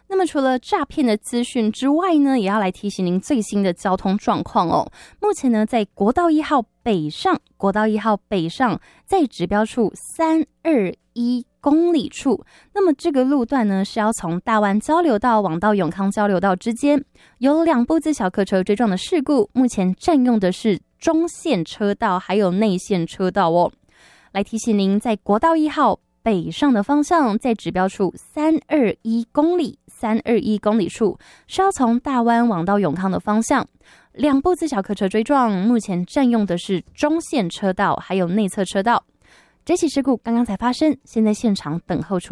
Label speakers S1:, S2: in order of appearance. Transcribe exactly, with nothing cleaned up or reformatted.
S1: 那么除了诈骗的资讯之外呢，也要来提醒您最新的交通状况哦。目前呢，在国道一号北上，国道一号北上在指标处三二一公里处，那么这个路段呢是要从大湾交流道往到永康交流道之间，有两部自小客车追撞的事故，目前占用的是中线车道还有内线车道哦。来提醒您，在国道一号北上的方向，在指标处三二一公里，三二一公里处是要从大湾往到永康的方向，两部自小客车追撞，目前占用的是中线车道还有内侧车道。这起事故刚刚才发生，现在现场等候处